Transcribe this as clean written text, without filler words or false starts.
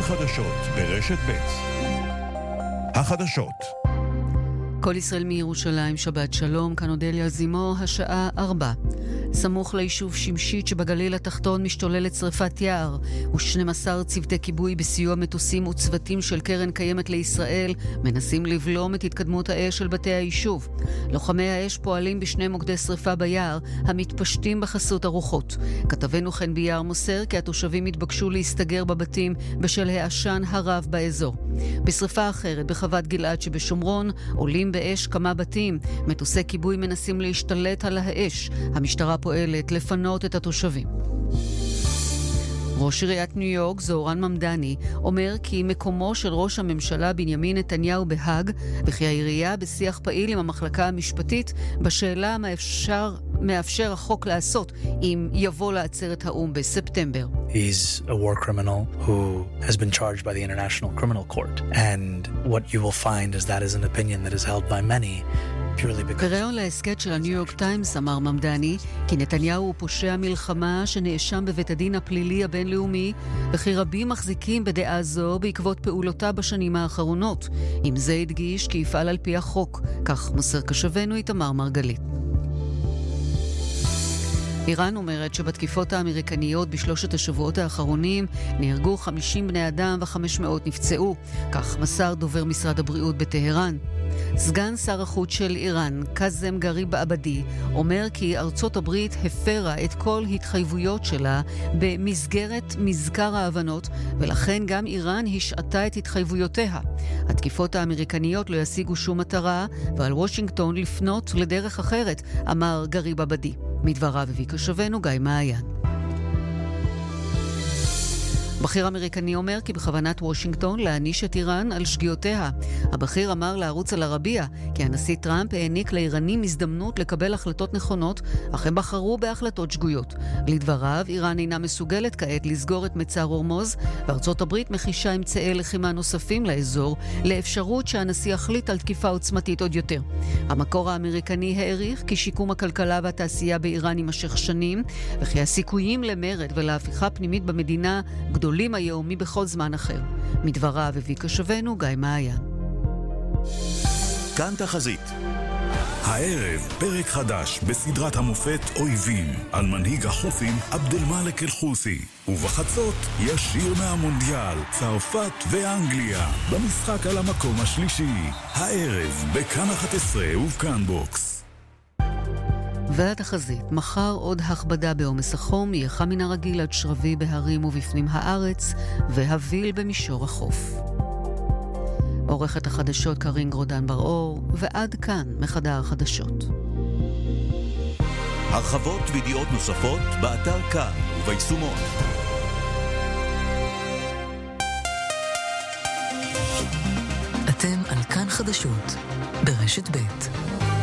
חדשות ברשת ב'. החדשות. כל ישראל מירושלים, שבת שלום, כאן אודליה זימו, השעה 4. סמוך ליישוב שמשית שבגליל התחתון משתוללת שריפת יער, ו12 צוותי כיבוי בסיוע מטוסים וצוותים של קרן קיימת לישראל מנסים לבלום את התקדמות האש של בתי היישוב. לוחמי האש פועלים בשני מוקדי שריפה ביער המתפשטים בחסות הרוחות. כתבנו חן ביער מוסר כי התושבים התבקשו להסתגר בבתים בשל העשן הרב באזור. בשריפה אחרת בחוות גלעד שבשומרון עולים באש כמה בתים. מטוסי כיבוי מנסים להשתלט על האש. המשטרה פועלת לפנות את התושבים. ראש עיריית ניו יורק, זוהרן ממדני, אומר כי מקומו של ראש הממשלה בנימין נתניהו בהאג, וכי העירייה בשיח פעיל עם המחלקה המשפטית בשאלה מה מאפשר החוק לעשות אם יבוא לעצרת האום בספטמבר. He's a war criminal who has been charged by the International Criminal Court. And what you will find is that is an opinion that is held by many. בריאיון להסכת של הניו יורק טיימס אמר ממדני כי נתניהו הוא פושע מלחמה שנאשם בבית הדין הפלילי הבינלאומי, וכי רבים מחזיקים בדעה זו בעקבות פעולותיו בשנים האחרונות. עם זה הדגיש כי יפעל על פי החוק, כך מוסר קשבנו איתמר מרגלית. איראן אומרת שבתקיפות האמריקניות בשלושת השבועות האחרונים נהרגו 50 בני אדם ו500 נפצעו, כך מסר דובר משרד הבריאות בטהרן. סגן שר החוץ של איראן, קאזם גריב עבדי, אומר כי ארצות הברית הפרה את כל התחייבויות שלה במסגרת מזכר ההבנות, ולכן גם איראן השעתה את התחייבויותיה. התקיפות האמריקניות לא ישיגו שום מטרה, ועל וושינגטון לפנות לדרך אחרת, אמר גריב עבדי. מדבריו הביא קשבנו גיא מעיין. בכיר אמריקני אומר כי בכוונת וושינגטון להעניש את איראן על שגיאותיה. הבכיר אמר לערוץ אל-ערבייה כי הנשיא טראמפ העניק לאיראנים הזדמנות לקבל החלטות נכונות, אך הם בחרו בהחלטות שגויות. לדבריו, איראן אינה מסוגלת כעת לסגור את מצר הורמוז, וארצות הברית מחישה אמצעי לחימה נוספים לאזור, לאפשרות שהנשיא יחליט על תקיפה עוצמתית עוד יותר. המקור האמריקני העריך כי שיקום הכלכלה והתעשייה באיראן יימשך שנים, וכי הסיכויים למרד ולהפיכה פנימית במדינה גדולים היום מבכל זמן אחר. מדבריו הביא קשבנו גיא מעיין. כאן תחזית. הערב פרק חדש בסדרת המופת אויבים על מנהיג החות'ים עבדלמלק אל-חות'י, ובחצות ישיר מהמונדיאל צרפת ואנגליה במשחק על המקום השלישי. הערב בכאן 11 ובכאן בוקס. והתחזית, מחר עוד הכבדה בעומס החום, יהיה חם מן הרגיל עד שרבי בהרים ובפנים הארץ, והביל במישור החוף. עורכת החדשות קרין גרודן בר-אור, ועד כאן מחדר החדשות. הרחבות וידיעות נוספות באתר כאן וביישומון. אתם על כאן חדשות ברשת ב'.